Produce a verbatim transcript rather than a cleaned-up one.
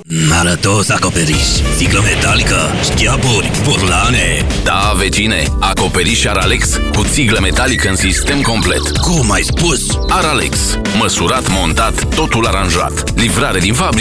Arătos acoperiș, sticlă metalică, șchiaburi, burlane. Da, vecine, acoperiș Aralex cu țiglă metalică în sistem complet. Cum ai spus? Aralex, măsurat, montat, totul aranjat. Livrare din fabrică.